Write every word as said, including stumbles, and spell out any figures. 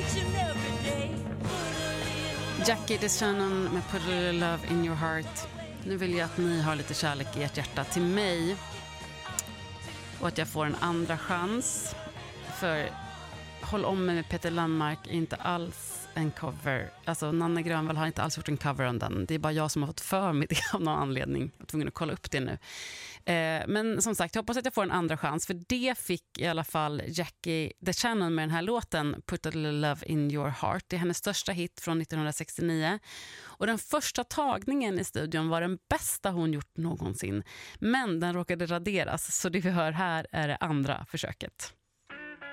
Jackie DeShannon med Put a Little Love in Your Heart. Nu vill jag att ni har lite kärlek i ert hjärta till mig. Och att jag får en andra chans. För Håll om mig med Peter Landmark är inte alls en cover. Alltså Nanne Grönvall har inte alls gjort en cover om den. Det är bara jag som har fått för mig det av någon anledning. Jag är tvungen att kolla upp det nu. Eh, men som sagt, jag hoppas att jag får en andra chans. För det fick i alla fall Jackie DeShannon med den här låten Put a Little Love in Your Heart. Det är hennes största hit från nittonhundrasextionio. Och den första tagningen i studion var den bästa hon gjort någonsin. Men den råkade raderas. Så det vi hör här är det andra försöket.